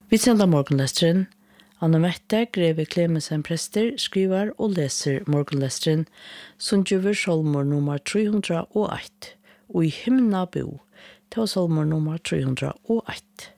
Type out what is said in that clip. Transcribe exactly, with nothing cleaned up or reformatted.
Vi sender morgenlesteren. Anna Mette, Greve Clemensen prester, skriver og leser morgenlesteren, som gjør solmor nummer tre hundre og ett, og i himna bo, til solmor nummer tre hundre og ett.